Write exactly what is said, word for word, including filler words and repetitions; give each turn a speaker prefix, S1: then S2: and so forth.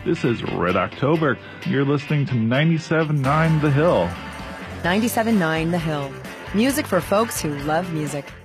S1: This is Red October. You're listening to ninety-seven point nine The Hill.
S2: ninety-seven point nine The Hill. Music for folks who love music.